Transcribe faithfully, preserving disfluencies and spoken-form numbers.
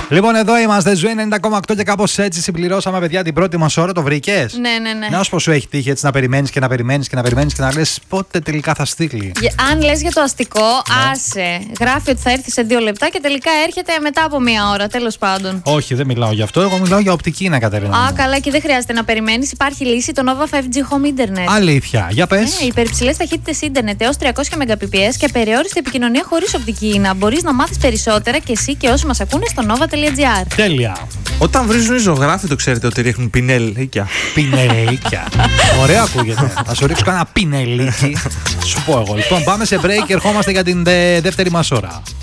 Λοιπόν, εδώ είμαστε. Ζου ενενήντα κόμμα οκτώ και κάπως έτσι συμπληρώσαμε, παιδιά, την πρώτη μας ώρα. Το βρήκες? Ναι, ναι, ναι. Να σου πω, σου έχει τύχει έτσι να περιμένεις και να περιμένεις και να περιμένεις και να λες πότε τελικά θα στείλει? Για, αν λες για το αστικό, ναι. άσε. Γράφει ότι θα έρθει σε δύο λεπτά και τελικά έρχεται μετά από μία ώρα. Τέλος πάντων. Όχι, δεν μιλάω για αυτό. Εγώ μιλάω για οπτική, να Κατερίνα. Α, καλά, και δεν χρειάζεται να περιμένεις. Υπάρχει λύση, το Nova φάιβ τζι Home Internet. Αλήθεια, για πες. Ναι, υπερυψηλές ταχύτητες ίντερνετ έως τριακόσια μεγαπιπιες και απεριόριστη επικοινωνία χωρίς οπτική ίνα. Μπορείς να μάθεις περισσότερα και εσύ και όσοι μας ακούνε στο nova τελεία gr. Τέλεια. Όταν βρίζουν ζωγράφοι, το ξέρετε ότι ρίχνουν πινελίκια. Πινελίκια. Ωραία ακούγεται. Θα σου ρίξω κανένα πινελίκι. Σου πω εγώ. Λοιπόν, πάμε σε break και ερχόμαστε για την δε, δεύτερη μας ώρα.